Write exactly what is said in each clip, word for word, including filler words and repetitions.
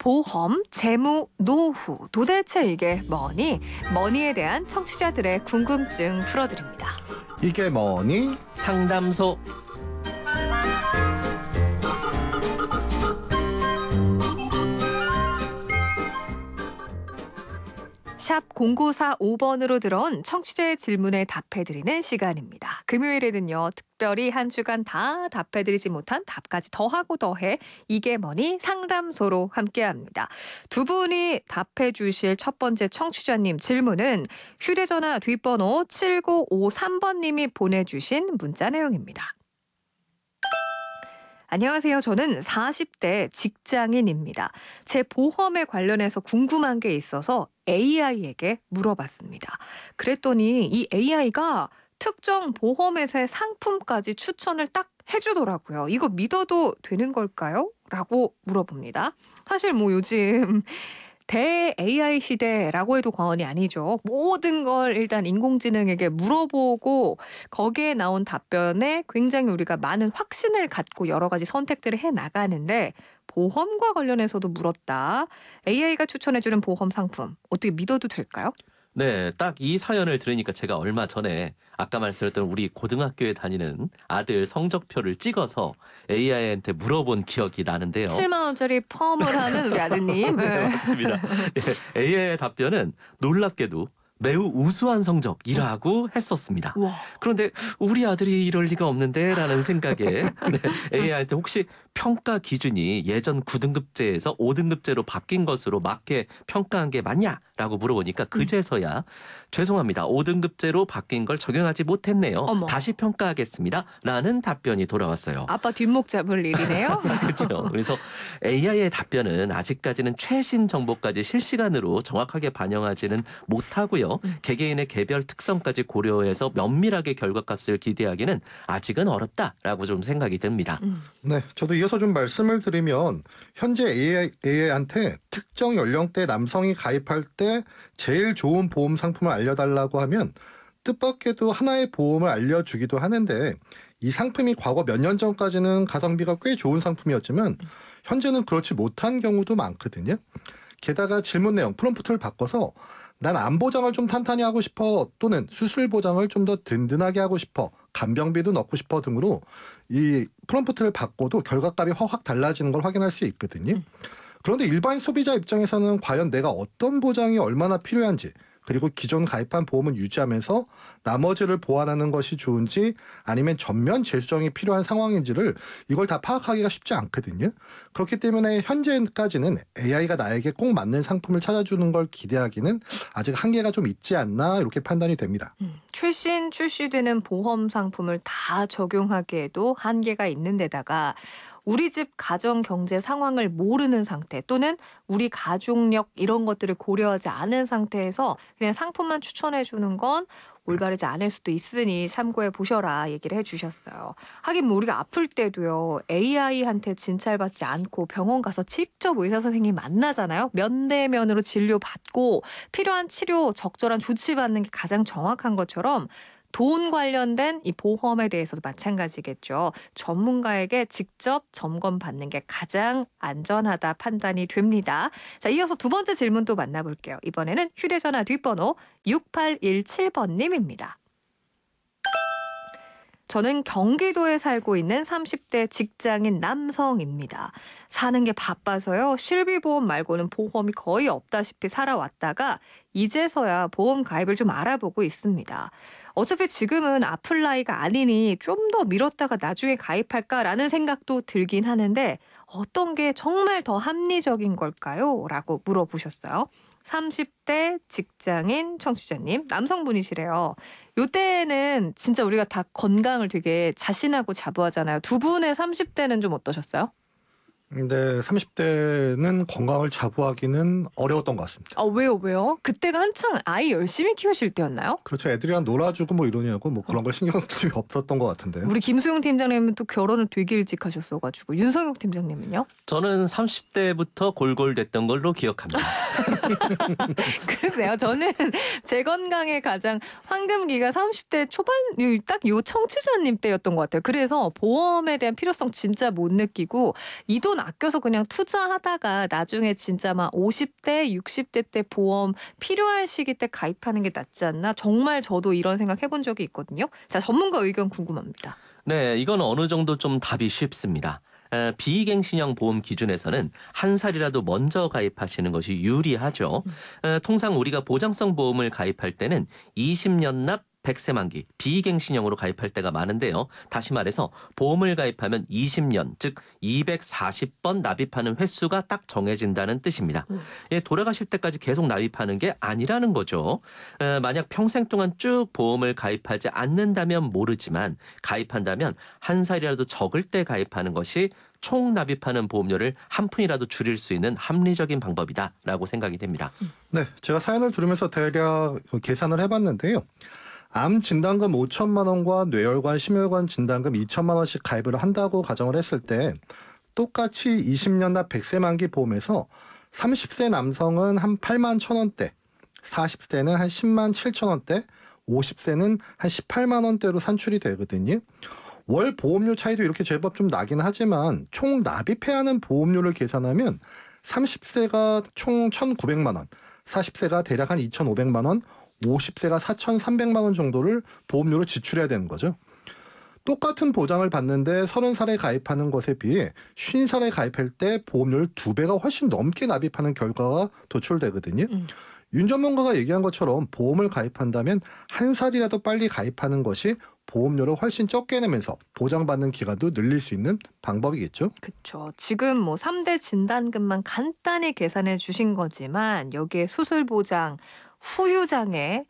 보험, 재무, 노후, 도대체 이게 뭐니? 머니에 대한 청취자들의 궁금증 풀어드립니다. 이게 뭐니? 상담소. 샵 공구사오 번으로 들어온 청취자의 질문에 답해드리는 시간입니다. 금요일에는요, 특별히 한 주간 다 답해드리지 못한 답까지 더하고 더해 이게 뭐니 상담소로 함께합니다. 두 분이 답해주실 첫 번째 청취자님 질문은 휴대전화 뒷번호 칠구오삼 번님이 보내주신 문자 내용입니다. 안녕하세요. 저는 사십 대 직장인입니다. 제 보험에 관련해서 궁금한 게 있어서 에이아이에게 물어봤습니다. 그랬더니 이 에이아이가 특정 보험회사의 상품까지 추천을 딱 해주더라고요. 이거 믿어도 되는 걸까요? 라고 물어봅니다. 사실 뭐 요즘 대 에이아이 시대라고 해도 과언이 아니죠. 모든 걸 일단 인공지능에게 물어보고 거기에 나온 답변에 굉장히 우리가 많은 확신을 갖고 여러 가지 선택들을 해나가는데 보험과 관련해서도 물었다. 에이아이가 추천해주는 보험 상품 어떻게 믿어도 될까요? 네, 딱 이 사연을 들으니까 제가 얼마 전에 아까 말씀드렸던 우리 고등학교에 다니는 아들 성적표를 찍어서 에이아이한테 물어본 기억이 나는데요. 칠만 원짜리 펌을 하는 우리 아드님. 네, 맞습니다. 네, 에이아이의 답변은 놀랍게도 매우 우수한 성적이라고 했었습니다. 우와. 그런데 우리 아들이 이럴 리가 없는데 라는 생각에 네, 에이아이한테 혹시 평가 기준이 예전 구 등급제에서 오 등급제로 바뀐 것으로 맞게 평가한 게 맞냐라고 물어보니까 그제서야 죄송합니다. 오 등급제로 바뀐 걸 적용하지 못했네요. 어머. 다시 평가하겠습니다. 라는 답변이 돌아왔어요. 아빠 뒷목 잡을 일이네요. 그렇죠. 그래서 에이아이의 답변은 아직까지는 최신 정보까지 실시간으로 정확하게 반영하지는 못하고요. 음. 개개인의 개별 특성까지 고려해서 면밀하게 결과값을 기대하기는 아직은 어렵다라고 좀 생각이 듭니다. 음. 네, 저도 이어서 좀 말씀을 드리면 현재 에이아이, 에이아이한테 특정 연령대 남성이 가입할 때 제일 좋은 보험 상품을 알려달라고 하면 뜻밖에도 하나의 보험을 알려주기도 하는데 이 상품이 과거 몇 년 전까지는 가성비가 꽤 좋은 상품이었지만 현재는 그렇지 못한 경우도 많거든요. 게다가 질문 내용 프롬프트를 바꿔서 난 암 보장을 좀 탄탄히 하고 싶어 또는 수술 보장을 좀 더 든든하게 하고 싶어 간병비도 넣고 싶어 등으로 이 프롬프트를 바꿔도 결과값이 확 달라지는 걸 확인할 수 있거든요. 그런데 일반 소비자 입장에서는 과연 내가 어떤 보장이 얼마나 필요한지 그리고 기존 가입한 보험을 유지하면서 나머지를 보완하는 것이 좋은지 아니면 전면 재수정이 필요한 상황인지를 이걸 다 파악하기가 쉽지 않거든요. 그렇기 때문에 현재까지는 에이아이가 나에게 꼭 맞는 상품을 찾아주는 걸 기대하기는 아직 한계가 좀 있지 않나 이렇게 판단이 됩니다. 음, 최신 출시되는 보험 상품을 다 적용하기에도 한계가 있는 데다가 우리 집 가정 경제 상황을 모르는 상태 또는 우리 가족력 이런 것들을 고려하지 않은 상태에서 그냥 상품만 추천해 주는 건 올바르지 않을 수도 있으니 참고해 보셔라 얘기를 해주셨어요. 하긴 뭐 우리가 아플 때도요. 에이아이한테 진찰받지 않고 병원 가서 직접 의사 선생님 만나잖아요. 면대면으로 진료받고 필요한 치료 적절한 조치받는 게 가장 정확한 것처럼 돈 관련된 이 보험에 대해서도 마찬가지겠죠. 전문가에게 직접 점검받는 게 가장 안전하다 판단이 됩니다. 자, 이어서 두 번째 질문 또 만나볼게요. 이번에는 휴대전화 뒷번호 육팔일칠 번님입니다. 저는 경기도에 살고 있는 삼십 대 직장인 남성입니다. 사는 게 바빠서요. 실비보험 말고는 보험이 거의 없다시피 살아왔다가 이제서야 보험 가입을 좀 알아보고 있습니다. 어차피 지금은 아플 나이가 아니니 좀 더 미뤘다가 나중에 가입할까라는 생각도 들긴 하는데 어떤 게 정말 더 합리적인 걸까요? 라고 물어보셨어요. 삼십 대 직장인 청취자님, 남성분이시래요. 요때는 진짜 우리가 다 건강을 되게 자신하고 자부하잖아요. 두 분의 삼십 대는 좀 어떠셨어요? 근데 삼십 대는 건강을 자부하기는 어려웠던 것 같습니다. 아, 왜요, 왜요? 그때가 한창 아이 열심히 키우실 때였나요? 그렇죠. 애들이랑 놀아주고 뭐 이러냐고 뭐 그런 걸 신경 쓸 일이 없었던 것 같은데요. 우리 김수용 팀장님은 또 결혼을 되게 일찍 하셨어가지고 윤성혁 팀장님은요? 저는 삼십 대부터 골골댔던 걸로 기억합니다. 글쎄요. 저는 제 건강에 가장 황금기가 삼십 대 초반 딱 요 청취자님 때였던 것 같아요. 그래서 보험에 대한 필요성 진짜 못 느끼고 이 돈 아껴서 그냥 투자하다가 나중에 진짜 막 오십 대, 육십 대 때 보험 필요할 시기 때 가입하는 게 낫지 않나? 정말 저도 이런 생각 해본 적이 있거든요. 자, 전문가 의견 궁금합니다. 네, 이건 어느 정도 좀 답이 쉽습니다. 에, 비갱신형 보험 기준에서는 한 살이라도 먼저 가입하시는 것이 유리하죠. 에, 통상 우리가 보장성 보험을 가입할 때는 이십 년 납 백 세 만기 비갱신형으로 가입할 때가 많은데요. 다시 말해서 보험을 가입하면 이십 년, 즉 이백사십 번 납입하는 횟수가 딱 정해진다는 뜻입니다. 음. 예, 돌아가실 때까지 계속 납입하는 게 아니라는 거죠. 에, 만약 평생 동안 쭉 보험을 가입하지 않는다면 모르지만 가입한다면 한 살이라도 적을 때 가입하는 것이 총 납입하는 보험료를 한 푼이라도 줄일 수 있는 합리적인 방법이다라고 생각이 됩니다. 네, 제가 사연을 들으면서 대략 계산을 해봤는데요. 암 진단금 오천만 원과 뇌혈관, 심혈관 진단금 이천만 원씩 가입을 한다고 가정을 했을 때 똑같이 이십 년 납 백 세 만기 보험에서 삼십 세 남성은 한 팔만 천 원대, 사십 세는 한 십만 칠천 원대, 오십 세는 한 십팔만 원대로 산출이 되거든요. 월 보험료 차이도 이렇게 제법 좀 나긴 하지만 총 납입해야 하는 보험료를 계산하면 삼십 세가 총 천구백만 원, 사십 세가 대략 한 이천오백만 원, 오십 세가 사천삼백만 원 정도를 보험료로 지출해야 되는 거죠. 똑같은 보장을 받는데 서른 살에 가입하는 것에 비해 쉰 살에 가입할 때 보험료를 두 배가 훨씬 넘게 납입하는 결과가 도출되거든요. 음. 윤 전문가가 얘기한 것처럼 보험을 가입한다면 한 살이라도 빨리 가입하는 것이 보험료를 훨씬 적게 내면서 보장받는 기간도 늘릴 수 있는 방법이겠죠. 그렇죠. 지금 뭐 삼 대 진단금만 간단히 계산해 주신 거지만 여기에 수술 보장, 후유장애,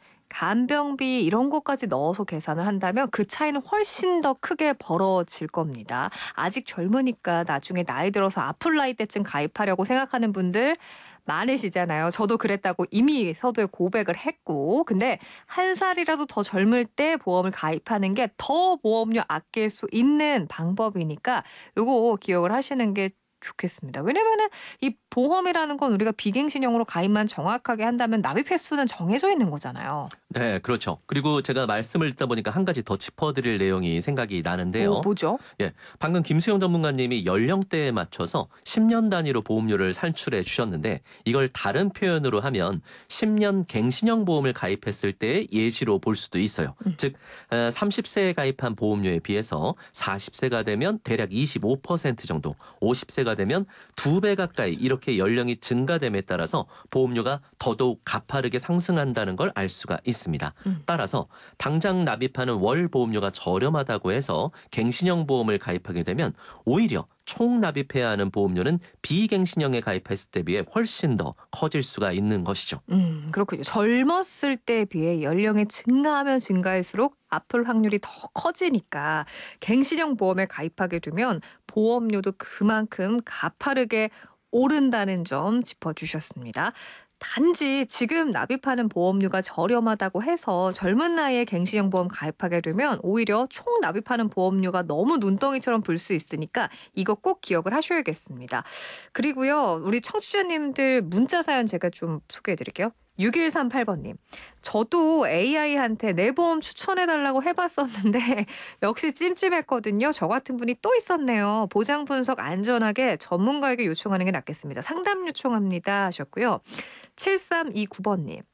간병비 이런 것까지 넣어서 계산을 한다면 그 차이는 훨씬 더 크게 벌어질 겁니다. 아직 젊으니까 나중에 나이 들어서 아플 나이 때쯤 가입하려고 생각하는 분들 많으시잖아요. 저도 그랬다고 이미 서두에 고백을 했고. 근데 한 살이라도 더 젊을 때 보험을 가입하는 게 더 보험료 아낄 수 있는 방법이니까 요거 기억을 하시는 게 좋겠습니다. 왜냐면은 이 보험이라는 건 우리가 비갱신형으로 가입만 정확하게 한다면 납입 횟수는 정해져 있는 거잖아요. 네, 그렇죠. 그리고 제가 말씀을 듣다 보니까 한 가지 더 짚어드릴 내용이 생각이 나는데요. 어, 뭐죠? 예, 방금 김수영 전문가님이 연령대에 맞춰서 십 년 단위로 보험료를 산출해 주셨는데 이걸 다른 표현으로 하면 십 년 갱신형 보험을 가입했을 때 예시로 볼 수도 있어요. 음. 즉 삼십 세에 가입한 보험료에 비해서 사십 세가 되면 대략 이십오 퍼센트 정도, 오십 세가 되면 두 배 가까이 이렇게 연령이 증가됨에 따라서 보험료가 더더욱 가파르게 상승한다는 걸 알 수가 있습니다. 음. 따라서 당장 납입하는 월 보험료가 저렴하다고 해서 갱신형 보험을 가입하게 되면 오히려 총 납입해야 하는 보험료는 비갱신형에 가입했을 때 비해 훨씬 더 커질 수가 있는 것이죠. 음, 그렇군요. 젊었을 때에 비해 연령이 증가하면 증가할수록 아플 확률이 더 커지니까 갱신형 보험에 가입하게 되면 보험료도 그만큼 가파르게 오른다는 점 짚어주셨습니다. 단지 지금 납입하는 보험료가 저렴하다고 해서 젊은 나이에 갱신형 보험 가입하게 되면 오히려 총 납입하는 보험료가 너무 눈덩이처럼 불 수 있으니까 이거 꼭 기억을 하셔야겠습니다. 그리고요, 우리 청취자님들 문자 사연 제가 좀 소개해 드릴게요. 육일삼팔 번님. 저도 에이아이한테 내 보험 추천해달라고 해봤었는데 역시 찜찜했거든요. 저 같은 분이 또 있었네요. 보장 분석 안전하게 전문가에게 요청하는 게 낫겠습니다. 상담 요청합니다 하셨고요. 칠삼이구 번님.